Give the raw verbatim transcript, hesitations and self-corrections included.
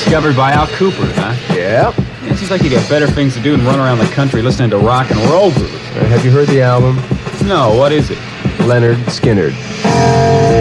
Discovered by Al Cooper, huh? Yeah. It seems like you got better things to do than run around the country listening to rock and roll groups. Uh, have you heard the album? No, what is it? Leonard Skinner.